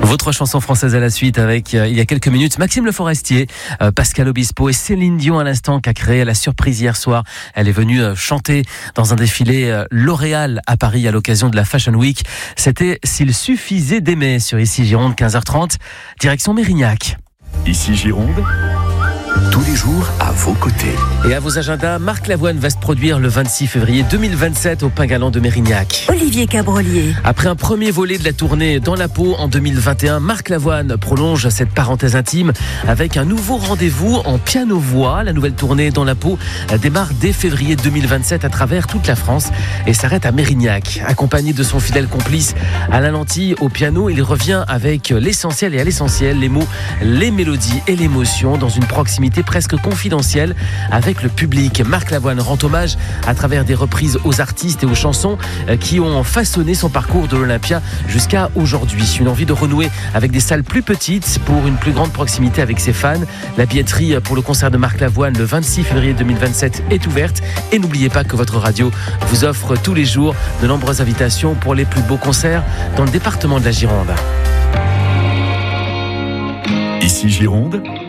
Votre chanson française à la suite avec, il y a quelques minutes, Maxime Le Forestier, Pascal Obispo et Céline Dion à l'instant qui a créé la surprise hier soir. Elle est venue chanter dans un défilé L'Oréal à Paris à l'occasion de la Fashion Week. C'était S'il suffisait d'aimer sur Ici Gironde, 15h30, direction Mérignac. Ici Gironde, tous les jours à vos côtés. Et à vos agendas, Marc Lavoine va se produire le 26 février 2027 au Pain Galant de Mérignac. Olivier Cabrolier. Après un premier volet de la tournée Dans la peau en 2021, Marc Lavoine prolonge cette parenthèse intime avec un nouveau rendez-vous en piano-voix. La nouvelle tournée Dans la peau démarre dès février 2027 à travers toute la France et s'arrête à Mérignac. Accompagné de son fidèle complice Alain Lanty au piano, il revient avec l'essentiel et à l'essentiel, les mots, les mélodies et l'émotion dans une proximité presque confidentielle avec le public. Marc Lavoine rend hommage à travers des reprises aux artistes et aux chansons qui ont façonné son parcours de l'Olympia jusqu'à aujourd'hui. Une envie de renouer avec des salles plus petites pour une plus grande proximité avec ses fans. La billetterie pour le concert de Marc Lavoine le 26 février 2027 est ouverte et n'oubliez pas que votre radio vous offre tous les jours de nombreuses invitations pour les plus beaux concerts dans le département de la Gironde. Ici Gironde,